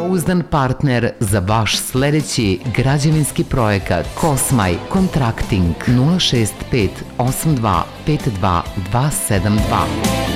Pouzdan partner za vaš sledeći građevinski projekat. Kosmaj Contracting 065 82 52 272.